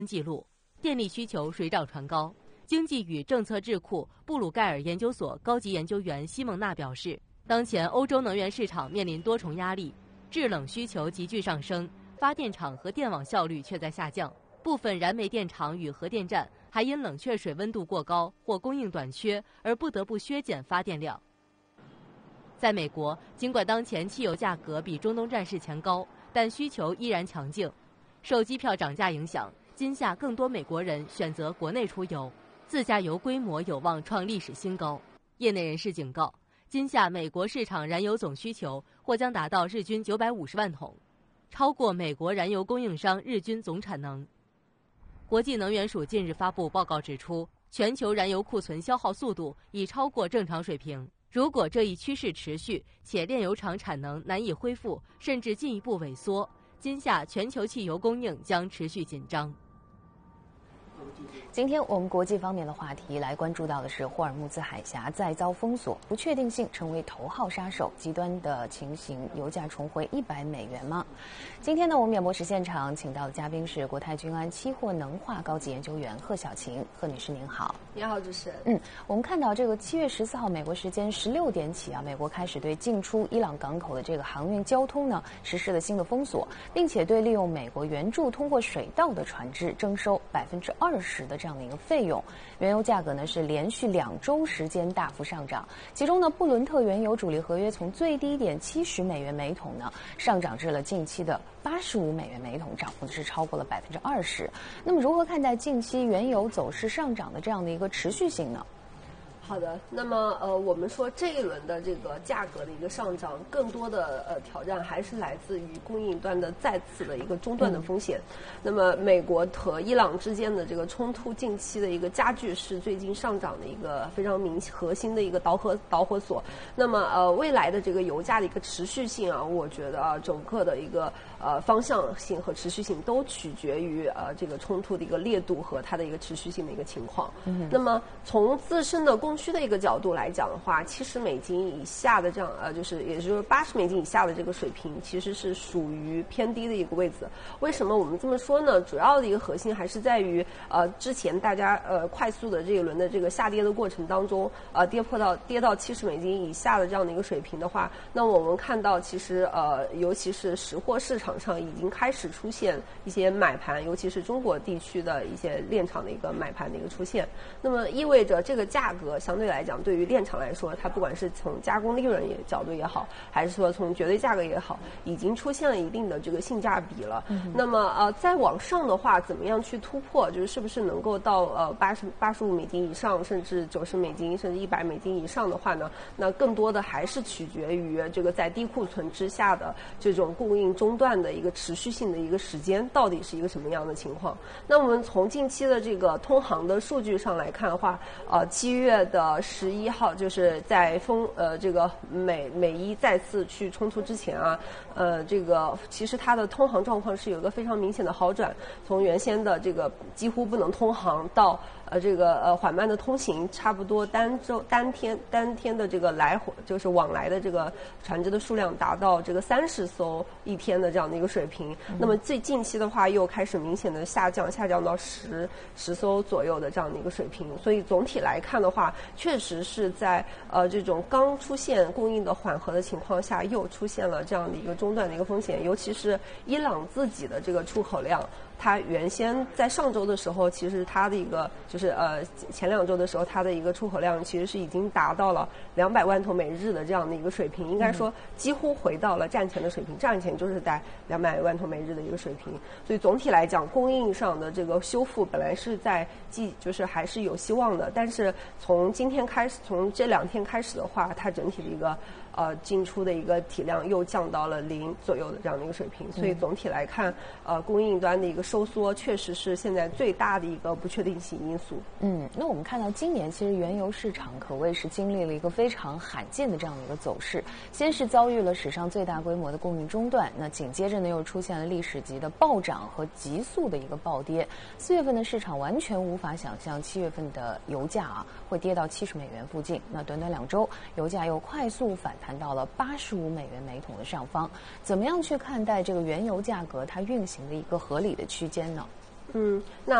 记录，电力需求水涨船高。经济与政策智库布鲁盖尔研究所高级研究员西蒙纳表示，当前欧洲能源市场面临多重压力，制冷需求急剧上升，发电厂和电网效率却在下降。部分燃煤电厂与核电站还因冷却水温度过高或供应短缺而不得不削减发电量。在美国，尽管当前汽油价格比中东战事前高，但需求依然强劲。受机票涨价影响，今夏更多美国人选择国内出游，自驾游规模有望创历史新高。业内人士警告，今夏美国市场燃油总需求或将达到日均950万桶，超过美国燃油供应商日均总产能。国际能源署近日发布报告指出，全球燃油库存消耗速度已超过正常水平。如果这一趋势持续，且炼油厂产能难以恢复，甚至进一步萎缩，今夏全球汽油供应将持续紧张。 今天我们国际方面的话题来关注到的是霍尔木兹海峡再遭封锁，不确定性成为头号杀手，极端的情形，油价重回$100吗？今天呢，我们演播室现场请到的嘉宾是国泰君安期货能化高级研究员贺小晴，贺女士您好。 你好，主持人。 我们看到这个7月14号美国时间16点起啊，美国开始对进出伊朗港口的这个航运交通呢实施了新的封锁，并且对利用美国援助通过水道的船只征收20%的这样的一个费用。原油价格呢是连续2周时间大幅上涨，其中呢布伦特原油主力合约从最低点$70每桶呢上涨至了近期的$85每桶，涨幅是超过了20%。那么如何看待近期原油走势上涨的这样的一个持续性呢？ 好的，那么我们说这一轮的这个价格的一个上涨，更多的挑战还是来自于供应端的再次的一个中断的风险。那么美国和伊朗之间的这个冲突近期的一个加剧，是最近上涨的一个非常核心的一个导火索。那么未来的这个油价的一个持续性啊，我觉得整个的一个方向性和持续性都取决于这个冲突的一个烈度和它的一个持续性的一个情况。那么从自身的供需的一个角度来讲的话，$70以下的这样也就是$80以下的这个水平，其实是属于偏低的一个位置。为什么我们这么说呢？主要的一个核心还是在于之前大家快速的这一轮的这个下跌的过程当中，跌到$70以下的这样的一个水平的话，那我们看到其实尤其是实货市场上已经开始出现一些买盘，尤其是中国地区的一些炼厂的一个买盘的一个出现。那么意味着这个价格相对来讲，对于炼厂来说，它不管是从加工利润角度也好，还是说从绝对价格也好，已经出现了一定的这个性价比了。那么再往上的话，怎么样去突破？就是是不是能够到$85以上，甚至$90，甚至$100以上的话呢？那更多的还是取决于这个在低库存之下的这种供应中断的一个持续性的一个时间，到底是一个什么样的情况？那我们从近期的这个通航的数据上来看的话，7月11号就是在这个美伊再次去冲突之前这个其实它的通航状况是有一个非常明显的好转，从原先的这个几乎不能通航到这个缓慢的通行，差不多单天的这个来回就是往来的这个船只的数量达到这个30艘一天的这样的一个水平。那么最近期的话又开始明显的下降到10艘左右的这样的一个水平。所以总体来看的话，确实是在这种刚出现供应的缓和的情况下，又出现了这样的一个中断的一个风险。尤其是伊朗自己的这个出口量，它原先在上周的时候，其实它的一个就是前2周的时候，它的一个出口量其实是已经达到了200万桶每日的这样的一个水平，应该说几乎回到了战前的水平，战前就是在200万桶每日的一个水平。所以总体来讲，供应上的这个修复本来是在就是还是有希望的，但是从今天开始，从这2天开始的话，它整体的一个进出的一个体量又降到了0左右的这样的一个水平。所以总体来看，供应端的一个收缩确实是现在最大的一个不确定性因素。 那我们看到今年其实原油市场可谓是经历了一个非常罕见的这样的一个走势，先是遭遇了史上最大规模的供应中断，那紧接着呢又出现了历史级的暴涨和急速的一个暴跌。4月份的市场完全无法想象7月份的油价会跌到$70附近，那短短2周，油价又快速反弹到了$85每桶的上方。怎么样去看待这个原油价格它运行的一个合理的区间呢？ 那